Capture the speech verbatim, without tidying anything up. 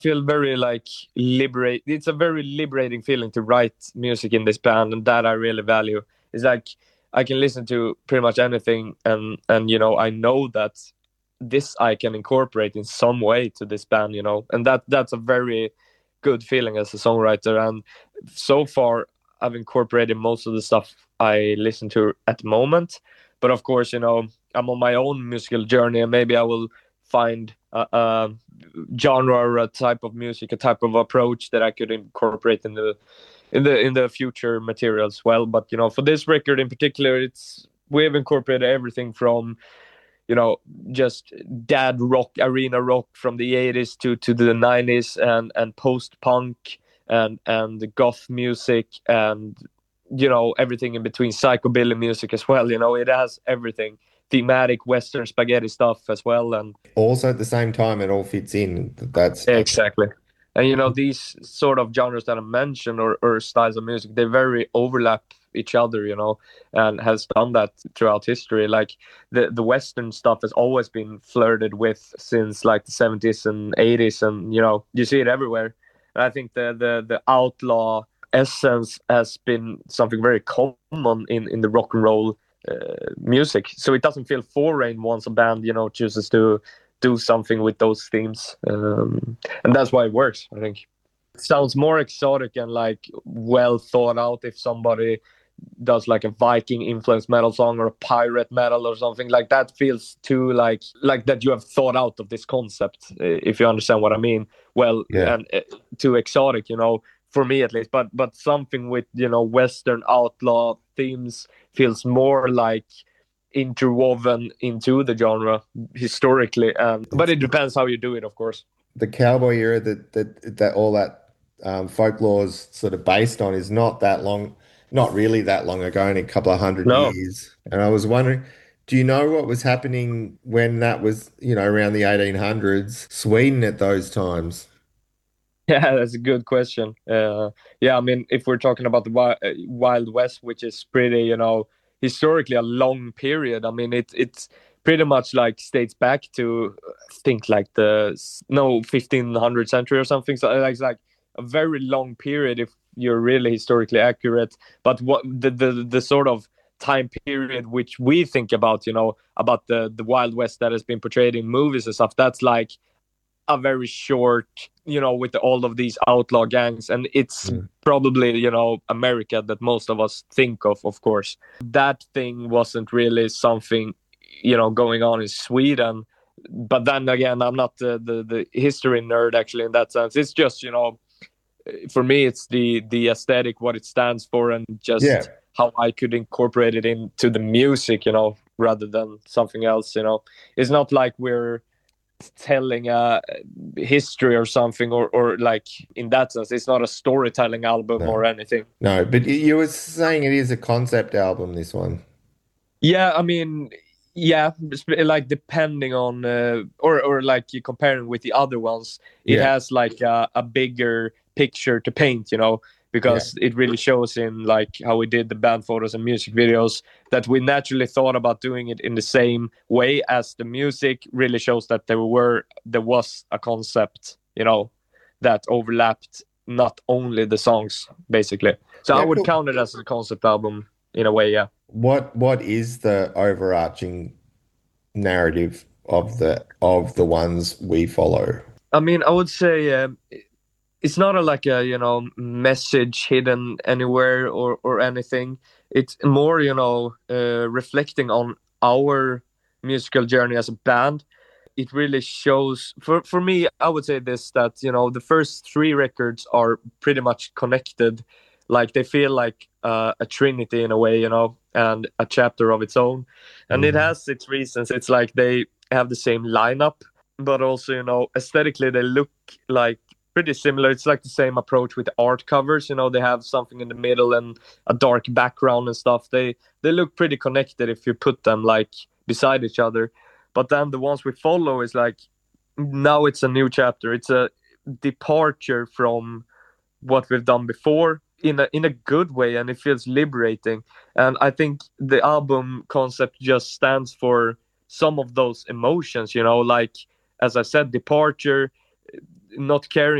feel very like liberate. It's a very liberating feeling to write music in this band, and that I really value. It's like I can listen to pretty much anything, and and you know I know that this I can incorporate in some way to this band, you know, and that that's a very good feeling as a songwriter. And so far, I've incorporated most of the stuff I listen to at the moment. But of course, you know, I'm on my own musical journey, and maybe I will find a, a genre or a type of music, a type of approach that I could incorporate in the in the in the future material as well. But you know, for this record in particular, it's we've incorporated everything from you know just dad rock, arena rock from the eighties to to the nineties, and and post punk and and the goth music, and you know everything in between, psychobilly music as well. You know, it has everything, thematic western spaghetti stuff as well. And Also, at the same time, it all fits in. That's exactly. And you know, these sort of genres that I mentioned, or, or styles of music, they very overlap each other, you know, and has done that throughout history. Like the the Western stuff has always been flirted with since like the seventies and eighties, and you know, you see it everywhere. And I think the the the outlaw essence has been something very common in in the rock and roll uh, music. So it doesn't feel foreign once a band, you know, chooses to do something with those themes, um, and that's why it works. I think it sounds more exotic and like well thought out if somebody does like a Viking influenced metal song or a pirate metal or something like that. Feels too like like that you have thought out of this concept, if you understand what I mean. Well, yeah. and uh, too exotic, you know, for me at least. But but something with you know Western outlaw themes feels more like interwoven into the genre historically. Um, but It's it depends how you do it, of course. the cowboy era that that that all that um, folklore's sort of based on is not that long, not really that long ago, only a couple of hundred No. years. And I was wondering, do you know what was happening when that was, you know, around the eighteen hundreds, Sweden at those times? Yeah, that's a good question. Uh, yeah, I mean, if we're talking about the wi- uh, Wild West, which is pretty, you know, historically a long period. I mean, it it's pretty much like states back to I think like the s- no fifteen hundred century or something. So like it's like a very long period if you're really historically accurate. But what the the the sort of time period which we think about, you know, about the the Wild West that has been portrayed in movies and stuff, that's like a very short, you know, with all of these outlaw gangs. And it's Mm. probably, you know, America that most of us think of, of course. That thing wasn't really something, you know, going on in Sweden. But then again, I'm not the, the, the history nerd actually in that sense. It's just, you know, for me, it's the, the aesthetic, what it stands for, and Yeah. just how I could incorporate it into the music, you know, rather than something else, you know. It's not like we're telling a history or something, or or like in that sense it's not a storytelling album No. or anything. No, but y- you were saying it is a concept album, this one. Yeah, I mean, yeah, like depending on uh, or or like you comparing with the other ones, it Yeah. has like a, a bigger picture to paint, you know, Yeah. because it really shows in like how we did the band photos and music videos, that we naturally thought about doing it in the same way as the music really shows that there were there was a concept, you know, that overlapped not only the songs basically. So I Yeah, would cool. count it as a concept album in a way, yeah. What what is the overarching narrative of the of the ones we follow? I mean, I would say um, it's not a, like a you know message hidden anywhere or or anything. It's more you know uh, reflecting on our musical journey as a band. It really shows for for me. I would say this, that you know the first three records are pretty much connected, like they feel like uh, a trinity in a way, you know, and a chapter of its own, and it Mm. has its reasons. It's like they have the same lineup, but also you know aesthetically they look like pretty similar. It's like the same approach with the art covers. You know, they have something in the middle and a dark background and stuff. They they look pretty connected if you put them like beside each other. But then the ones we follow is like now it's a new chapter. It's a departure from what we've done before in a in a good way, and it feels liberating. And I think the album concept just stands for some of those emotions. You know, like as I said, departure, not caring